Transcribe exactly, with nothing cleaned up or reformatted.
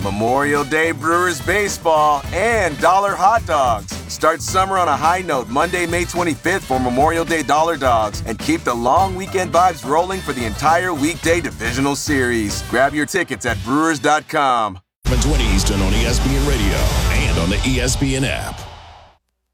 Memorial Day Brewers baseball, and dollar hot dogs. Start summer on a high note Monday, May twenty-fifth for Memorial Day Dollar Dogs, and keep the long weekend vibes rolling for the entire weekday divisional series. Grab your tickets at brewers dot com. twenty Eastern on E S P N Radio and on the E S P N app.